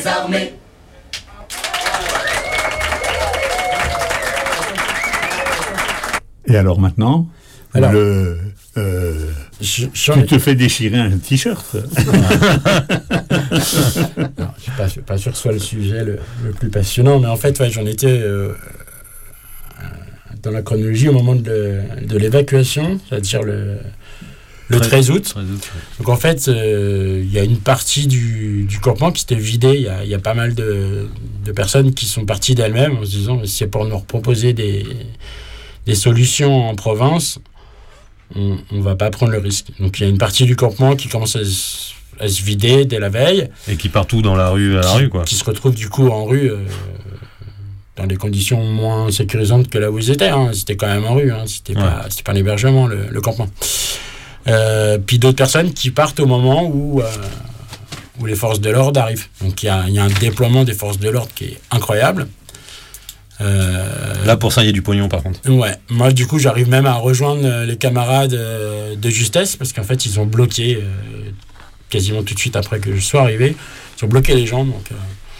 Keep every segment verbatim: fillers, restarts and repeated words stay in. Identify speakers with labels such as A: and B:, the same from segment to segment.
A: Armées.
B: Et alors maintenant, alors, le, euh, je, je tu te fais déchirer un t-shirt.
C: Non, je suis pas, je suis pas sûr que ce soit le sujet le, le plus passionnant, mais en fait, ouais, j'en étais euh, dans la chronologie au moment de, de l'évacuation, c'est-à-dire le, le treize août. treize août ouais. Donc en fait, il euh, y a une partie du, du campement qui s'était vidée. Il y a, y a pas mal de, de personnes qui sont parties d'elles-mêmes en se disant si c'est pour nous proposer des, des solutions en province, on ne va pas prendre le risque. Donc il y a une partie du campement qui commence à, à se vider dès la veille.
D: Et qui part tout dans la rue, à la
C: qui,
D: rue, quoi.
C: Qui se retrouve du coup en rue, euh, dans des conditions moins sécurisantes que là où ils étaient. Hein. C'était quand même en rue, hein. C'était, ouais. pas, c'était pas un hébergement, le, le campement. Euh, puis d'autres personnes qui partent au moment où, euh, où les forces de l'ordre arrivent. Donc il y a, y a un déploiement des forces de l'ordre qui est incroyable.
D: Euh, Là, pour ça, il y a du pognon, par contre.
C: Ouais. Moi, du coup, j'arrive même à rejoindre les camarades euh, de justesse, parce qu'en fait, ils ont bloqué, euh, quasiment tout de suite après que je sois arrivé, ils ont bloqué les gens. Donc, euh,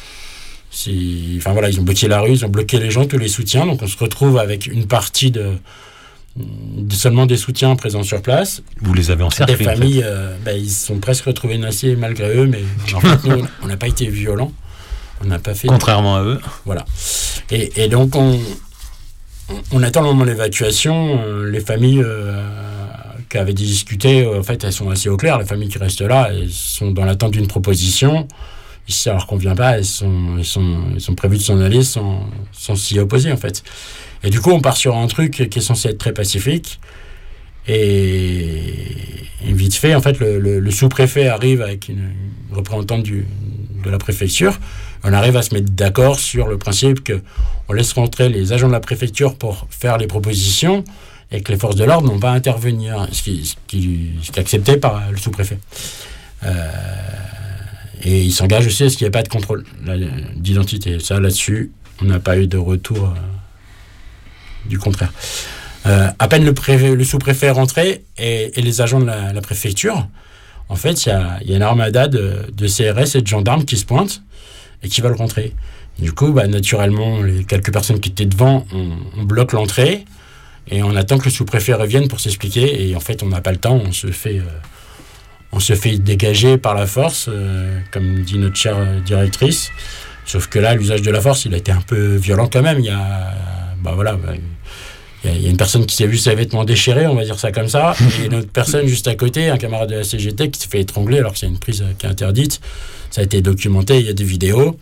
C: si, enfin, voilà, ils ont bloqué la rue, ils ont bloqué les gens, tous les soutiens. Donc, on se retrouve avec une partie de, de seulement des soutiens présents sur place.
D: Vous les avez encerclés.
C: Des familles, en fait. euh, bah, ils se sont presque retrouvés menacés malgré eux, mais en fait, nous, on n'a pas été violents. On n'a pas fait.
D: Contrairement de... à eux.
C: Voilà. Et, et donc, on, on attend le moment de l'évacuation. Euh, les familles euh, qui avaient discuté, euh, en fait, elles sont assez au clair. Les familles qui restent là, elles sont dans l'attente d'une proposition. Et si ça ne leur convient pas, elles sont, elles sont, elles sont prévues de s'en aller sans, sans s'y opposer, en fait. Et du coup, on part sur un truc qui est censé être très pacifique. Et, et vite fait, en fait, le, le, le sous-préfet arrive avec une, une représentante du, de la préfecture. On arrive à se mettre d'accord sur le principe qu'on laisse rentrer les agents de la préfecture pour faire les propositions et que les forces de l'ordre n'ont pas à intervenir, ce qui, ce qui, ce qui est accepté par le sous-préfet. Euh, et il s'engage aussi à ce qu'il n'y ait pas de contrôle là, d'identité. Ça, là-dessus, on n'a pas eu de retour euh, du contraire. Euh, à peine le, préfet, le sous-préfet est rentré et, et les agents de la, la préfecture, en fait, il y a, y a une armada de, de C R S et de gendarmes qui se pointent et qui veulent rentrer. Du coup, bah, naturellement, les quelques personnes qui étaient devant, on, on bloque l'entrée et on attend que le sous-préfet revienne pour s'expliquer. Et en fait, on n'a pas le temps, on se fait, euh, on se fait dégager par la force, euh, comme dit notre chère directrice. Sauf que là, l'usage de la force, il a été un peu violent quand même. Il y a, bah voilà, bah, il y a une personne qui s'est vue ses vêtements déchirés, on va dire ça comme ça, et une autre personne juste à côté, un camarade de la C G T, qui s'est fait étrangler alors que c'est une prise qui est interdite. Ça a été documenté, il y a des vidéos.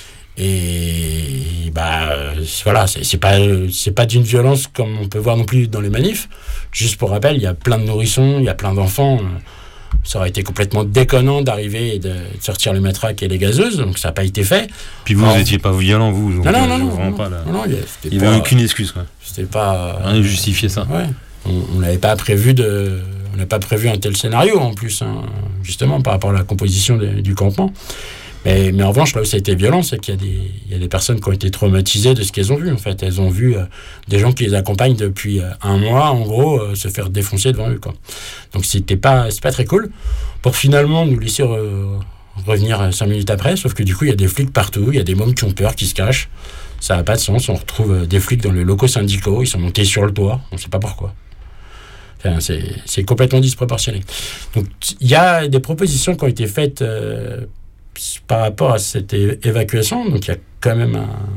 C: Et bah voilà, c'est, c'est pas c'est pas d'une violence comme on peut voir non plus dans les manifs. Juste pour rappel, il y a plein de nourrissons, il y a plein d'enfants. Ça aurait été complètement déconnant d'arriver et de sortir les matraques et les gazeuses, donc ça n'a pas été fait.
D: Puis vous, vous n'étiez pas violent, vous. Donc
C: non, non, non,
D: euh,
C: non,
D: vraiment
C: non,
D: pas, là.
C: non, non, il
D: n'y avait aucune excuse, quoi.
C: C'était pas.
D: Rien ne justifiait ça.
C: Ouais. On n'avait pas prévu de, on n'a pas prévu un tel scénario en plus, hein, justement par rapport à la composition de, du campement. Mais, mais en revanche, là où ça a été violent, c'est qu'il y a des, il y a des personnes qui ont été traumatisées de ce qu'elles ont vu. En fait, elles ont vu euh, des gens qui les accompagnent depuis euh, un mois, en gros, euh, se faire défoncer devant eux, quoi. Donc c'était pas, c'est pas très cool. Pour finalement nous laisser re, revenir cinq minutes après, sauf que du coup, il y a des flics partout, il y a des mômes qui ont peur, qui se cachent. Ça n'a pas de sens. On retrouve des flics dans les locaux syndicaux, ils sont montés sur le toit, on ne sait pas pourquoi. Enfin, c'est, c'est complètement disproportionné. Donc il y a des propositions qui ont été faites euh, par rapport à cette é- évacuation. Donc il y a quand même un,